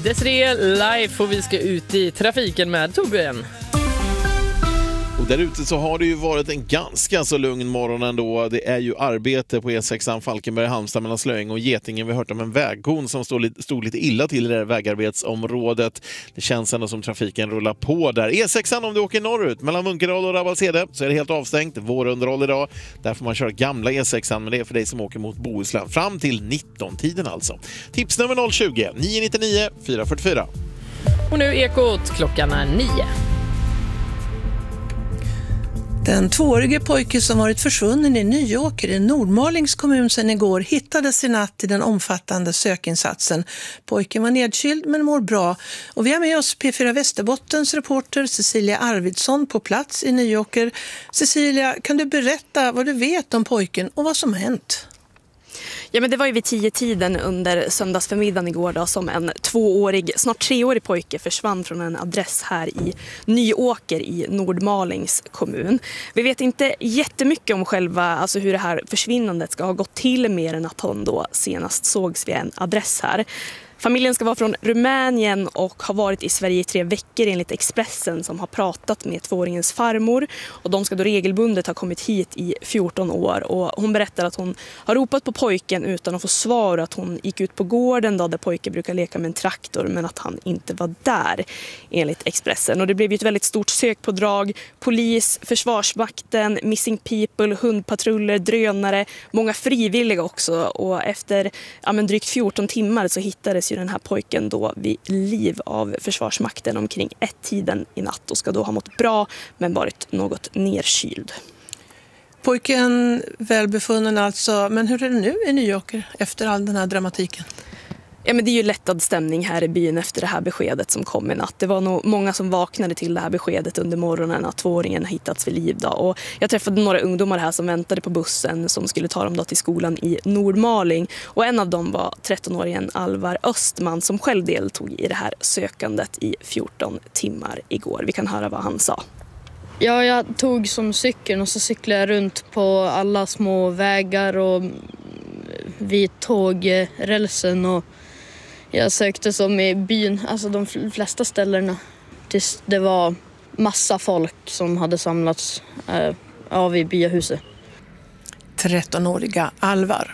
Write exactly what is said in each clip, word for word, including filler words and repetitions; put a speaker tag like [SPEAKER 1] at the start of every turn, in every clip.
[SPEAKER 1] Desiree Life och vi ska ut i trafiken med Torbjörn.
[SPEAKER 2] Och där ute så har det ju varit en ganska så lugn morgon ändå. Det är ju arbete på E sexan Falkenberg-Halmstad mellan Slöing och Getingen. Vi har hört om en vägkon som stod lite, stod lite illa till i det här vägarbetsområdet. Det känns ändå som trafiken rullar på där. E sexan om du åker norrut mellan Munkedal och Rabbalshede så är det helt avstängt. Vårunderhåll idag. Där får man köra gamla E sexan, men det är för dig som åker mot Bohuslän. Fram till nitton-tiden alltså. Tipsnummer noll tjugo nio nio nio fyra fyra fyra.
[SPEAKER 1] Och nu Ekot, klockan är nio.
[SPEAKER 3] Den tvåårige pojke som varit försvunnen i Nyåker i Nordmalings kommun sedan igår hittades i natt i den omfattande sökinsatsen. Pojken var nedkyld men mår bra. Och vi har med oss P fyra Västerbottens reporter Cecilia Arvidsson på plats i Nyåker. Cecilia, kan du berätta vad du vet om pojken och vad som har hänt?
[SPEAKER 4] Ja, men det var ju vid tio tiden under söndagsförmiddagen igår då, som en tvåårig, snart treårig pojke försvann från en adress här i Nyåker i Nordmalings kommun. Vi vet inte jättemycket om själva, alltså hur det här försvinnandet ska ha gått till, mer än att han då senast sågs vid en adress här. Familjen ska vara från Rumänien och har varit i Sverige i tre veckor enligt Expressen, som har pratat med tvååringens farmor. Och de ska då regelbundet ha kommit hit i fjorton år. Och hon berättar att hon har ropat på pojken utan att få svar. Att hon gick ut på gården då, där pojken brukar leka med en traktor, men att han inte var där enligt Expressen. Och det blev ju ett väldigt stort sökpådrag. Polis, Försvarsmakten, Missing People, hundpatruller, drönare, många frivilliga också. Och efter ja, men drygt fjorton timmar så hittades ju den här pojken då vid liv av Försvarsmakten omkring ett tiden i natt och ska då ha mått bra men varit något nerkyld.
[SPEAKER 3] Pojken välbefunnen alltså, men hur är det nu i Nyåker efter all den här dramatiken?
[SPEAKER 4] Ja, men det är ju lättad stämning här i byn efter det här beskedet som kom i natt. Det var nog många som vaknade till det här beskedet under morgonen att tvååringen hittats vid liv då. Och jag träffade några ungdomar här som väntade på bussen som skulle ta dem då till skolan i Nordmaling. Och en av dem var trettonåringen Alvar Östman som själv deltog i det här sökandet i fjorton timmar igår. Vi kan höra vad han sa.
[SPEAKER 5] Ja, jag tog som cykeln och så cyklade jag runt på alla små vägar och vid tågrälsen och jag sökte som i byn, alltså de flesta ställena. Tills det var massa folk som hade samlats äh, av i byahuset.
[SPEAKER 3] trettonåriga Alvar.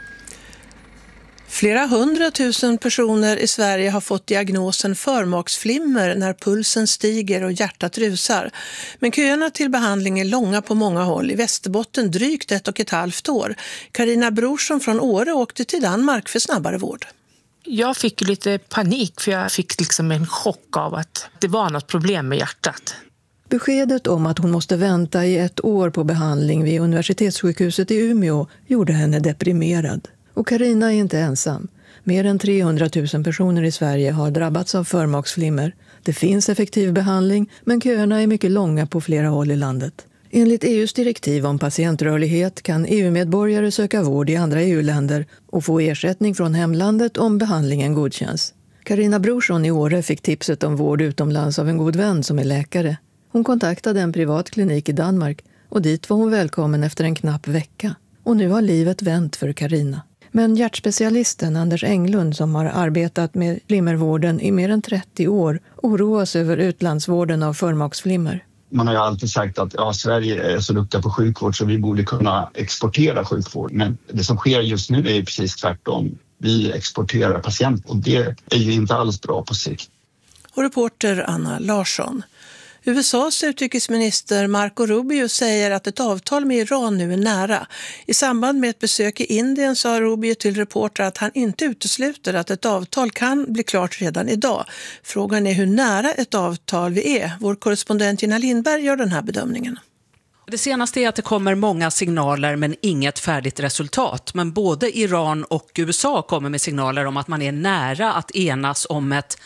[SPEAKER 3] Flera hundratusen personer i Sverige har fått diagnosen förmaksflimmer när pulsen stiger och hjärtat rusar. Men köerna till behandling är långa på många håll. I Västerbotten drygt ett och ett halvt år. Carina Brorsson från Åre åkte till Danmark för snabbare vård.
[SPEAKER 6] Jag fick lite panik för jag fick liksom en chock av att det var något problem med hjärtat.
[SPEAKER 7] Beskedet om att hon måste vänta i ett år på behandling vid universitetssjukhuset i Umeå gjorde henne deprimerad. Och Carina är inte ensam. Mer än trehundratusen personer i Sverige har drabbats av förmaksflimmer. Det finns effektiv behandling, men köerna är mycket långa på flera håll i landet. Enligt E U:s direktiv om patientrörlighet kan E U-medborgare söka vård i andra E U-länder och få ersättning från hemlandet om behandlingen godkänns. Carina Brorsson i Åre fick tipset om vård utomlands av en god vän som är läkare. Hon kontaktade en privat klinik i Danmark och dit var hon välkommen efter en knapp vecka. Och nu har livet vänt för Carina. Men hjärtspecialisten Anders Englund som har arbetat med flimmervården i mer än trettio år oroas över utlandsvården av förmaksflimmer.
[SPEAKER 8] Man har ju alltid sagt att ja, Sverige är så duktiga på sjukvård så vi borde kunna exportera sjukvård. Men det som sker just nu är ju precis tvärtom. Vi exporterar patienter och det är ju inte alls bra på sikt.
[SPEAKER 3] Och reporter Anna Larsson. U S A:s utrikesminister Marco Rubio säger att ett avtal med Iran nu är nära. I samband med ett besök i Indien sa Rubio till reportrar att han inte utesluter att ett avtal kan bli klart redan idag. Frågan är hur nära ett avtal vi är. Vår korrespondent Gina Lindberg gör den här bedömningen.
[SPEAKER 9] Det senaste är att det kommer många signaler men inget färdigt resultat. Men både Iran och U S A kommer med signaler om att man är nära att enas om ett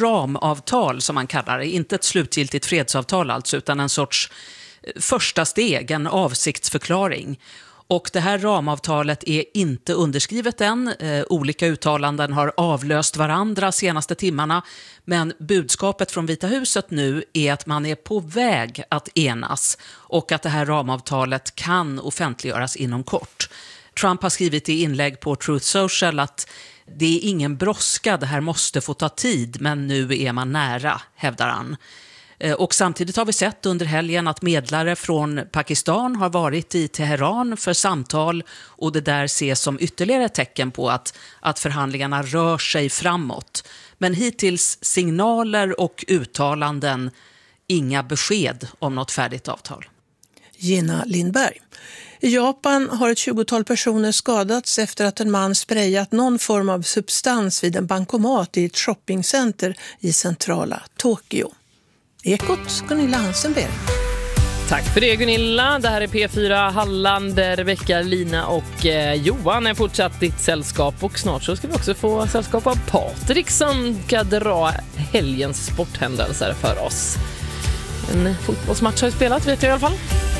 [SPEAKER 9] ramavtal som man kallar det. Inte ett slutgiltigt fredsavtal alltså, utan en sorts första steg, en avsiktsförklaring. Och det här ramavtalet är inte underskrivet än. Eh, olika uttalanden har avlöst varandra senaste timmarna. Men budskapet från Vita huset nu är att man är på väg att enas. Och att det här ramavtalet kan offentliggöras inom kort. Trump har skrivit i inlägg på Truth Social att det är ingen brådska, det här måste få ta tid, men nu är man nära, hävdar han. Och samtidigt har vi sett under helgen att medlare från Pakistan har varit i Teheran för samtal, och det där ses som ytterligare ett tecken på att, att förhandlingarna rör sig framåt. Men hittills signaler och uttalanden, inga besked om något färdigt avtal.
[SPEAKER 3] Gina Lindberg. I Japan har ett tjugotal personer skadats efter att en man sprayat någon form av substans vid en bankomat i ett shoppingcenter i centrala Tokyo. Ekot, Gunilla Hansenberg.
[SPEAKER 1] Tack för det, Gunilla. Det här är P fyra Halland, där Rebecka, Lina och eh, Johan är fortsatt ditt sällskap. Och snart så ska vi också få sällskap av Patrik som ska dra helgens sporthändelser för oss. En fotbollsmatch har ju spelat, vet jag i alla fall.